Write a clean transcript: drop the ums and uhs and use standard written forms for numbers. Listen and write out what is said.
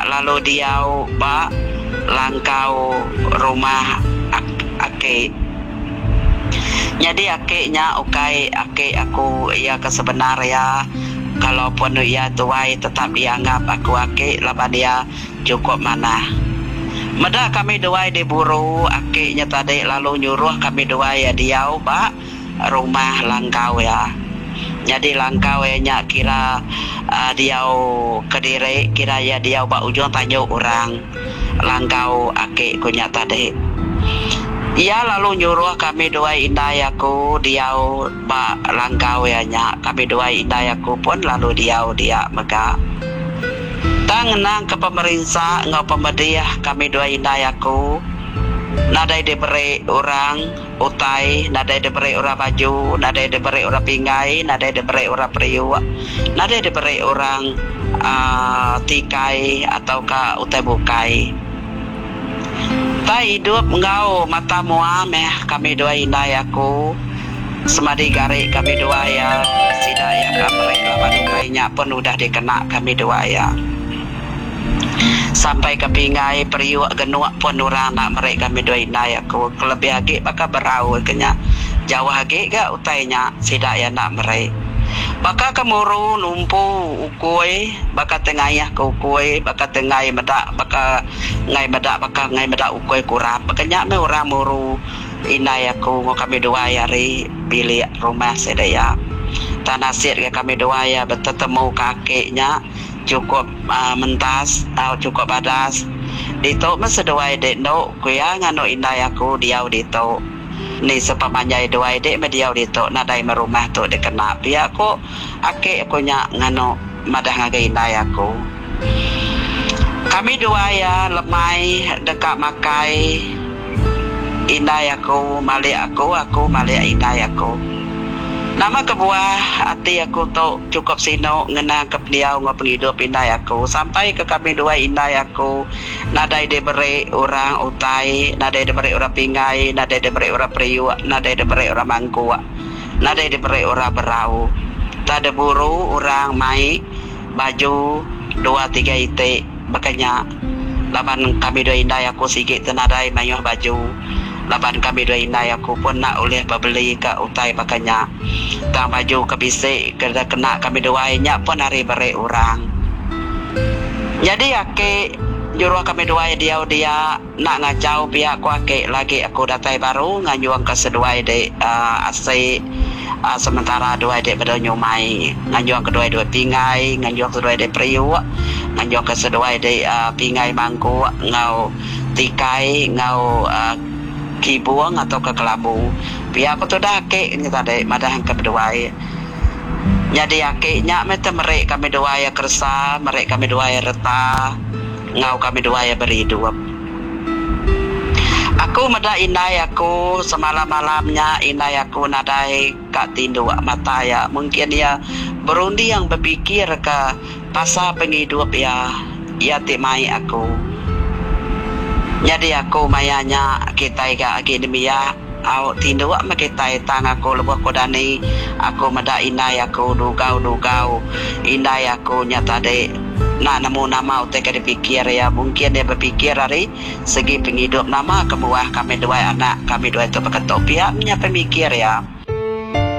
lalu dia ba langkau rumah ake. Jadi akeknya ake aku ia ke sebenarnya kalaupun ia tuai tetap ia anggap aku ake laban dia cukup mana. Meda kami dua diburu akeknya tadi lalu nyuruh kami dua ya dia ba rumah langkau ya. Jadi langkau nya kira dia Kediri kira ya dia ba ujung tanya orang langkau akek kunya tadi. Ia lalu nyuruh kami dua indai aku dia ba langkau ya nya kami dua indai aku pun lalu dia mega tangenang ke pemerintah ngau pemediah kami dua indai aku nadai diberi orang utai nadai diberi orang baju nadai diberi orang pingai nadai diberi orang periuk nadai diberi orang tikai atau ka utai bukai. Tak hidup ngau mata muameh kami dua indai aku semadi garik kami dua ya tidak ya kamrek lawan ukainya pun udah dikena kami dua ya sampai ke pingai periuk genuak pun orang nak mereka kami dua indai aku lebih lagi bakal berau kenya jauh lagi gak utainya tidak ya nak mereka baka kemuru numpu ukui baka tengayah ke ukui baka tengai medak baka ngai medak ukui kurap baka nyak me orang muru inai aku mau kami dua hari bilik rumah sedaya tanah sir ke kami dua ya bertemu kakeknya cukup mentas atau cukup badas dito mesedua dek no kuya ngano inai aku dia dito ni sepamanjai dua dek mediau dito nadai merumah tu dikena pia aku ake aku nya ngano madah ngagai indai aku kami dua ya lemai dekat makai indai aku malik aku malik indai aku nama kebuah hati aku tu cukup sino ngena ke beliau ngau penghidup indai aku sampai ke kami dua indai aku nadai diberi orang utai nadai diberi orang pingai nadai diberi orang periuk nadai diberi orang mangku nadai diberi orang berau tak ada buru orang mai baju 2-3 itik makanya laban kami dua indai aku sikit tenadai mayuh baju laban kami dua indai aku pun nak oleh beli ke utai makanya tang baju ke bisik kena kami dua nya pun hari beri orang jadi ake juruh kami dua dia nak ngajau pihak ku ake lagi aku datai baru nganyuang ke sedua de asai sementara dua de pada nyumai nganyuang kedua dua pingai nganyuang kedua de periuk nganyuang ke sedua de pingai mangku ngau tikai ngau kibuang atau ke kelabu pihak aku tu dah ake ni tadi madah ke berdua jadi akeknya mete merek kami dua ya kersa merek kami dua ya reta ngau kami dua ya berhidup aku meda indai aku semalam-malamnya indai aku nadai kak tindu mata ya mungkin ya berundi yang berpikir ke pasal penghidup ya timai aku jadi aku mayanya kita ga akademia au tindu mak kita tang aku lebuh kodani aku meda indai aku dugau indai aku nyata de nak nemu nama utek dipikir ya mungkin dia berpikir dari segi penghidup nama kebuah kami dua anak kami dua itu berketok pihaknya pemikir ya